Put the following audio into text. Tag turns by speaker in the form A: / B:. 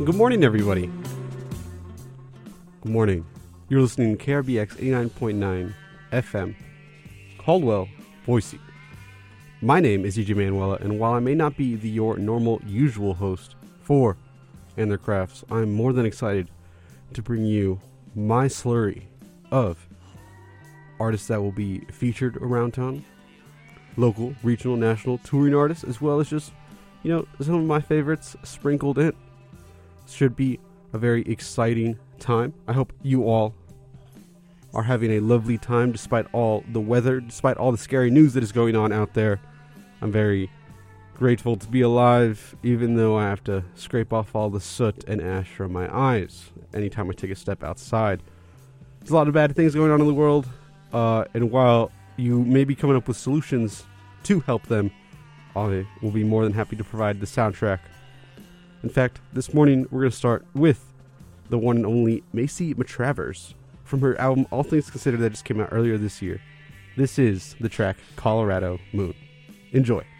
A: Good morning, everybody. Good morning. You're listening to KRBX 89.9 FM, Caldwell, Boise. My name is EJ Manuela, and while I may not be your normal, usual host for And Their Crafts, I'm more than excited to bring you my slurry of artists that will be featured around town, local, regional, national, touring artists, as well as just, some of my favorites sprinkled in. Should be a very exciting time. I hope you all are having a lovely time despite all the weather, despite all the scary news that is going on out there. I'm very grateful to be alive, even though I have to scrape off all the soot and ash from my eyes anytime I take a step outside. There's a lot of bad things going on in the world, and while you may be coming up with solutions to help them, I will be more than happy to provide the soundtrack. In fact, this morning we're going to start with the one and only Macy Matravers from her album All Things Considered that just came out earlier this year. This is the track Colorado Moon. Enjoy.